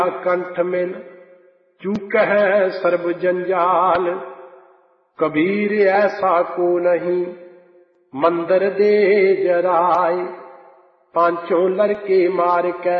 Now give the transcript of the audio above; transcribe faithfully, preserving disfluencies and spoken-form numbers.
कंठ मिल चूकह सर्ब जंजाल। कबीर ऐसा को नहीं मंदिर दे जराए, पांचों लड़के मार के